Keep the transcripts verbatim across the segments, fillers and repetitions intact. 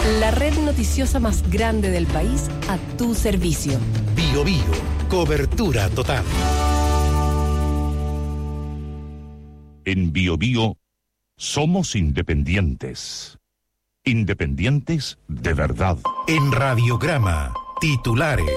La red noticiosa más grande del país a tu servicio. Bio Bio, cobertura total. En Bio Bio somos independientes. Independientes de verdad. En Radiograma, titulares.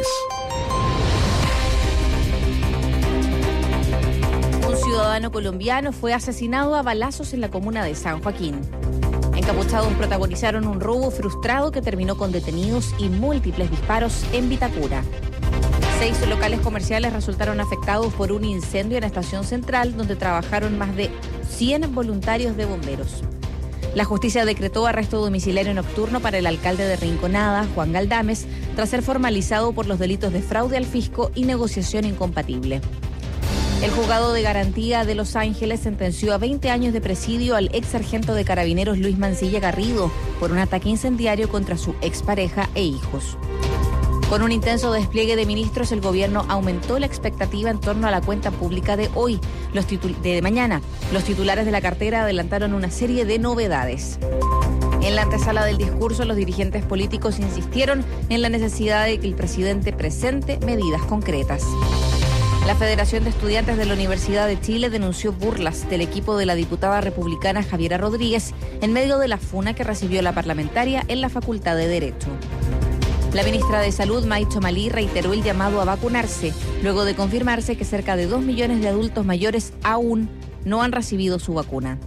Un ciudadano colombiano fue asesinado a balazos en la comuna de San Joaquín. Encapuchados protagonizaron un robo frustrado que terminó con detenidos y múltiples disparos en Vitacura. Seis locales comerciales resultaron afectados por un incendio en la estación central, donde trabajaron más de cien voluntarios de bomberos. La justicia decretó arresto domiciliario nocturno para el alcalde de Rinconada, Juan Galdames, tras ser formalizado por los delitos de fraude al fisco y negociación incompatible. El juzgado de garantía de Los Ángeles sentenció a veinte años de presidio al ex sargento de carabineros Luis Mancilla Garrido por un ataque incendiario contra su expareja e hijos. Con un intenso despliegue de ministros, el gobierno aumentó la expectativa en torno a la cuenta pública de hoy, los titul- de mañana. Los titulares de la cartera adelantaron una serie de novedades. En la antesala del discurso, los dirigentes políticos insistieron en la necesidad de que el presidente presente medidas concretas. La Federación de Estudiantes de la Universidad de Chile denunció burlas del equipo de la diputada republicana Javiera Rodríguez en medio de la funa que recibió la parlamentaria en la Facultad de Derecho. La ministra de Salud, May Chomalí, reiteró el llamado a vacunarse, luego de confirmarse que cerca de dos millones de adultos mayores aún no han recibido su vacuna.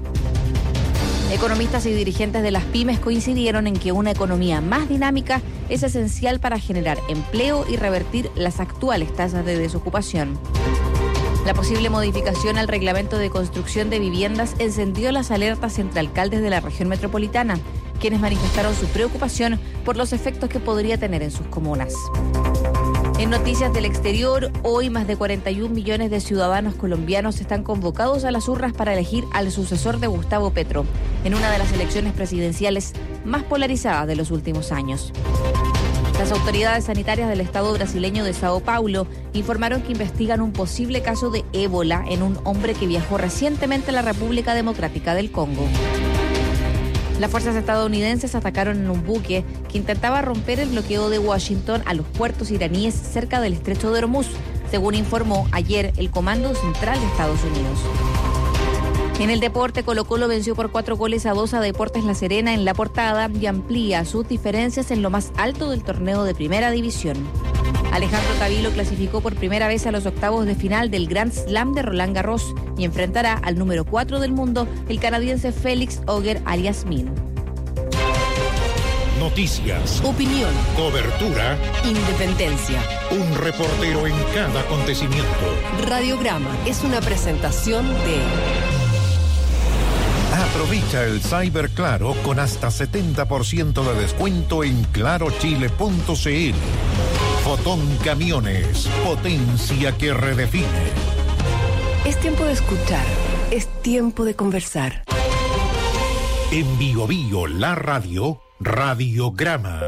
Economistas y dirigentes de las pymes coincidieron en que una economía más dinámica es esencial para generar empleo y revertir las actuales tasas de desocupación. La posible modificación al reglamento de construcción de viviendas encendió las alertas entre alcaldes de la región metropolitana, quienes manifestaron su preocupación por los efectos que podría tener en sus comunas. En noticias del exterior, hoy más de cuarenta y un millones de ciudadanos colombianos están convocados a las urnas para elegir al sucesor de Gustavo Petro, en una de las elecciones presidenciales más polarizadas de los últimos años. Las autoridades sanitarias del estado brasileño de Sao Paulo informaron que investigan un posible caso de ébola en un hombre que viajó recientemente a la República Democrática del Congo. Las fuerzas estadounidenses atacaron en un buque que intentaba romper el bloqueo de Washington a los puertos iraníes cerca del estrecho de Hormuz, según informó ayer el Comando Central de Estados Unidos. En el deporte, Colo-Colo venció por cuatro goles a dos a Deportes La Serena en La Portada y amplía sus diferencias en lo más alto del torneo de Primera División. Alejandro Tavilo clasificó por primera vez a los octavos de final del Grand Slam de Roland Garros y enfrentará al número cuatro del mundo, el canadiense Félix Auger-Aliassime. Noticias, Opinión, cobertura, independencia. un reportero en cada acontecimiento. Radiograma es una presentación de... Aprovecha el Cyber Claro con hasta setenta por ciento de descuento en claro chile punto c l. Fotón Camiones, potencia que redefine. Es tiempo de escuchar, es tiempo de conversar. En Bio Bio, la radio, Radiograma.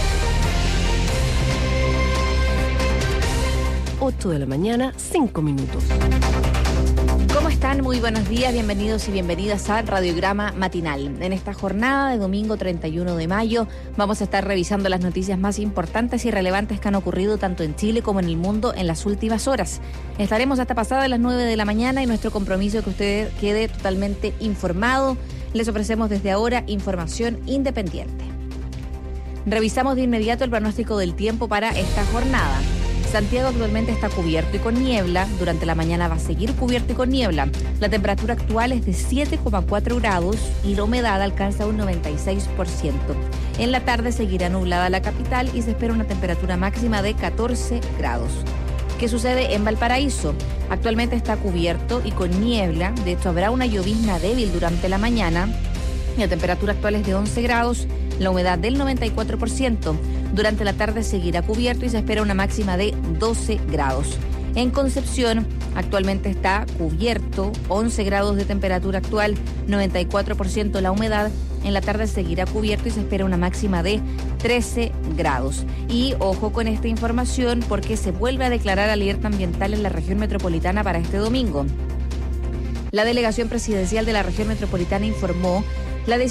ocho de la mañana, cinco minutos. ¿Cómo están? Muy buenos días, bienvenidos y bienvenidas a Radiograma Matinal. En esta jornada de domingo treinta y uno de mayo vamos a estar revisando las noticias más importantes y relevantes que han ocurrido tanto en Chile como en el mundo en las últimas horas. Estaremos hasta pasadas las nueve de la mañana y nuestro compromiso es que usted quede totalmente informado. Les ofrecemos desde ahora información independiente. Revisamos de inmediato el pronóstico del tiempo para esta jornada. Santiago actualmente está cubierto y con niebla. Durante la mañana va a seguir cubierto y con niebla. La temperatura actual es de siete coma cuatro grados y la humedad alcanza un noventa y seis por ciento. En la tarde seguirá nublada la capital y se espera una temperatura máxima de catorce grados. ¿Qué sucede en Valparaíso? Actualmente está cubierto y con niebla. De hecho, habrá una llovizna débil durante la mañana. La temperatura actual es de once grados, la humedad del noventa y cuatro por ciento. Durante la tarde seguirá cubierto y se espera una máxima de doce grados. En Concepción, actualmente está cubierto, once grados de temperatura actual, noventa y cuatro por ciento la humedad. En la tarde seguirá cubierto y se espera una máxima de trece grados. Y ojo con esta información porque se vuelve a declarar alerta ambiental en la región metropolitana para este domingo. La delegación presidencial de la región metropolitana informó la